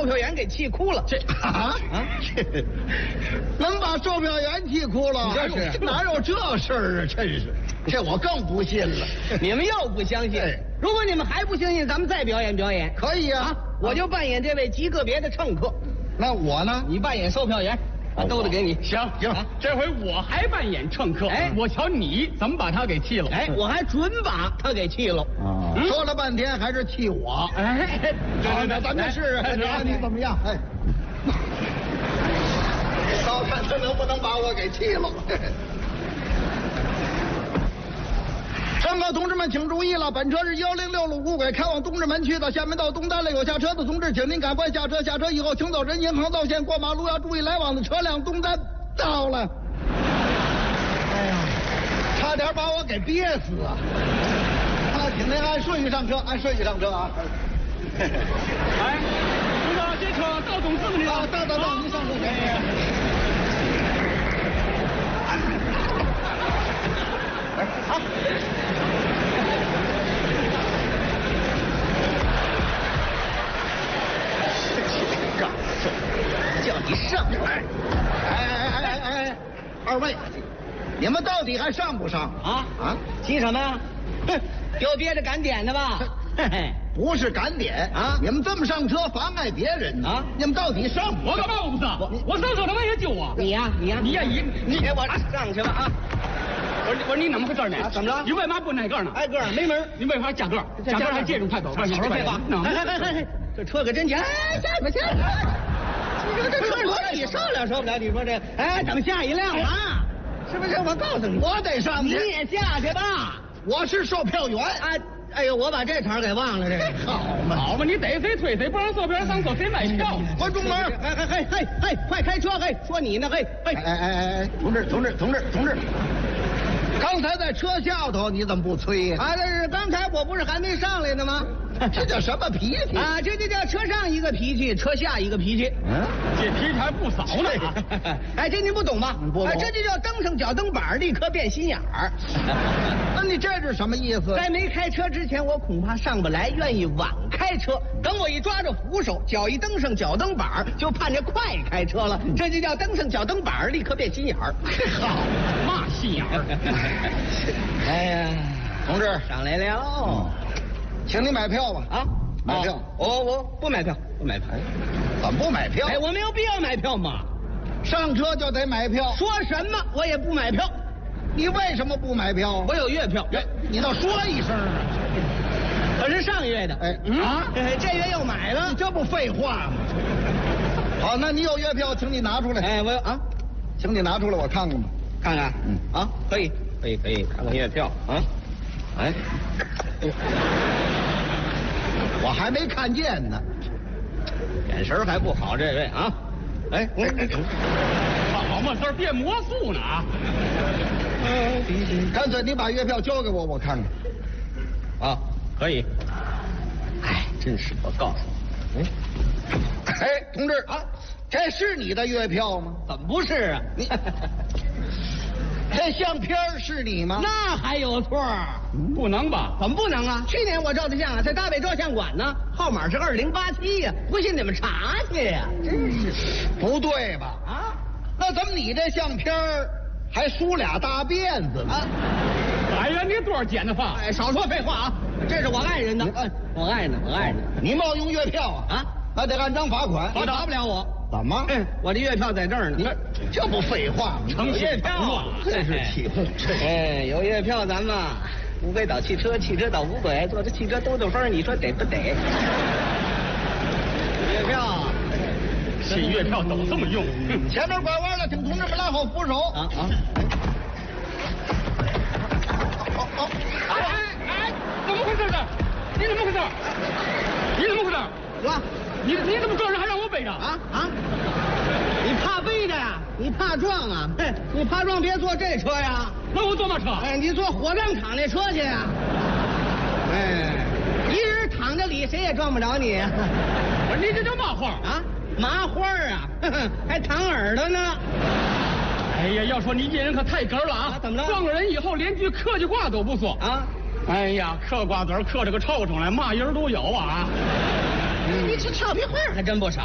票员给气哭了。 这能把售票员气哭了？ 这是哪有这事儿啊？真是，这我更不信了。 你们又不相信？如果你们还不相信，咱们再表演表演。 可以啊， 我就扮演这位极个别的乘客。 那我呢？ 你扮演售票员。都得给你。 行，这回我还扮演乘客。我瞧你怎么把他给气了。 我还准把他给气了。 说了半天还是气我。 对， 咱们试试，看你怎么样。稍看他能不能把我给气了。乘客同志们请注意了，本车是106路路轨开往东直门区的，下面到东单了，有下车的同志请您赶快下车，下车以后请走人行横道线，过马路要注意来往的车辆，东单到了。哎呀，差点把我给憋死啊！请您按顺序上车，按顺序上车啊！ 这个这车到总司令了， 到，您上车去。 告诉叫你上来！ 二位，你们到底还上不上急什么？哼，给我憋着赶点的吧？ 不是赶点啊！你们这么上车妨碍别人啊！你们到底上不上？ 我干嘛我不上？我上车他妈也救我！ 你呀，你给我上去吧啊！ 我说你怎么回事呢？ 怎么了？ 你为嘛不挨个呢？ 挨个没门！ 你为啥加个？加个还借种太多？ 少说废话！这车可真紧！下去！你说这车轮你受不了？你说这咱们下一辆啊？是不是？我告诉你， 我得上去。 你也下去吧。 我是售票员啊！哎呦，我把这茬给忘了，这好嘛！你逮谁推谁，不让售票员上车，谁买票？ 关中门！ 快开车！说你呢！ 同志！刚才在车下头，你怎么不催呀？ 这是刚才我不是还没上来呢吗？ 这叫什么脾气啊？这就叫车上一个脾气，车下一个脾气。 这脾气还不少呢。 这您不懂吧？ 不懂。 这就叫登上脚蹬板，立刻变心眼儿。 那你这是什么意思？ 在没开车之前，我恐怕上不来，愿意晚开车。等我一抓着扶手，脚一登上脚蹬板，就盼着快开车了。这就叫登上脚蹬板，立刻变心眼儿。 好，嘛心眼儿？ 哎呀， 同志上来了。 请你买票吧！买票！ 我不买票，不买票。 怎么不买票？ 我没有必要买票嘛。 上车就得买票。 说什么我也不买票。 你为什么不买票？ 我有月票。 你倒说一声啊！ 可是上月的。这月又买了。 你这不废话吗？好，那你有月票，请你拿出来。 我有请你拿出来，我看看吧。 看看。可以，看看月票啊。 我还没看见呢， 眼神还不好，这位啊， 好嘛，这儿变魔术呢啊！ 干脆你把月票交给我，我看看。 可以。真是我告诉你， 同志这是你的月票吗？ 怎么不是啊？ 你这相片是你吗？ 那还有错？ 不能吧？ 怎么不能啊？去年我照的相在大北照相馆呢，号码是2087呀，不信你们查去呀。 真是不对吧？那怎么你这相片还梳俩大辫子呢？ 哎呀，你多少剪的发？ 少说废话啊！这是我爱人的，我爱呢。 你冒用月票那得按章罚款。 你打不了我。 怎么？ 我的月票在这儿呢。 这不废话吗？ 有月票啊！ 真是起哄。 有月票咱们乌龟倒汽车，汽车倒乌龟，坐着汽车兜兜风，你说得不得？月票， 这月票都这么用。 前面拐弯了，请同志们拉好扶手。 怎么回事呢？你怎么回事？ 是吧？ 你怎么撞人还让我背着？ 你怕背着呀？你怕撞啊？你怕撞别坐这车呀？ 那我坐嘛车？ 你坐火葬场那车去呀？一人躺着里谁也撞不着你。 我说你这叫嘛花麻花还躺耳朵呢。 哎呀，要说你这人可太哏了怎么了？ 撞了人以后连句客气话都不说哎呀，嗑瓜子嗑着个臭虫来，嘛人都有你这俏皮话还真不少。